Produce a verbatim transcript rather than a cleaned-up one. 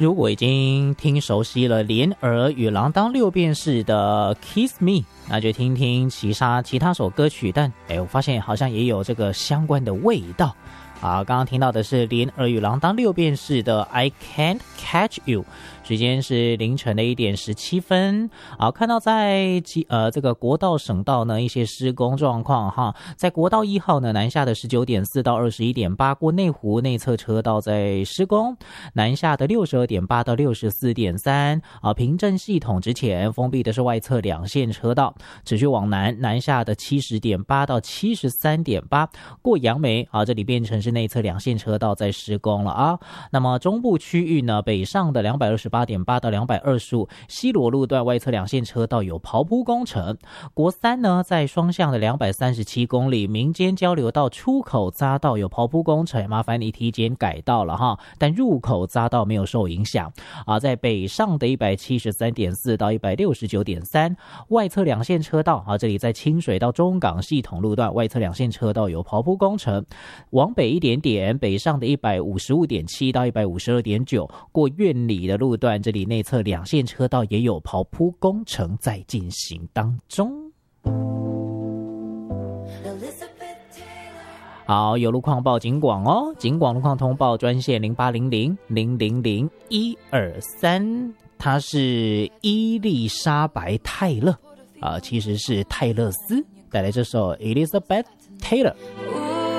如果已经听熟悉了莲儿与郎当六便士的 Kiss Me， 那就听听其他其他首歌曲，但哎，我发现好像也有这个相关的味道啊。刚刚听到的是莲儿与郎当六便士的 I Can't Catch You， 时间是凌晨的一点十七分。好，看到在呃这个国道省道呢一些施工状况哈，在国道一号呢南下的十九点四到二十一点八过内湖内侧车道在施工，南下的六十二点八到六十四点三啊，平镇系统之前封闭的是外侧两线车道，持续往南南下的七十点八到七十三点八过杨梅啊，这里变成是内侧两线车道在施工了啊。那么中部区域呢，北上的两百二十八点八到两百二十五西螺路段外侧两线车道有刨铺工程，国三呢在双向的两百三十七公里民间交流道出口匝道有刨铺工程，麻烦你提前改道了哈，但入口匝道没有受影响啊。在北上的一百七十三点四到一百六十九点三外侧两线车道啊，这里在清水到中港系统路段外侧两线车道有刨铺工程，往北一点点北上的一百五十五点七到一百五十二点九过苑里的路段，这里内侧两线车道也有刨铺工程在进行当中。好，有路况报警广哦，警广路况通报专线零八零零零零零一二三，它是伊丽莎白泰勒啊、呃，其实是泰勒斯带来这首 Elizabeth Taylor。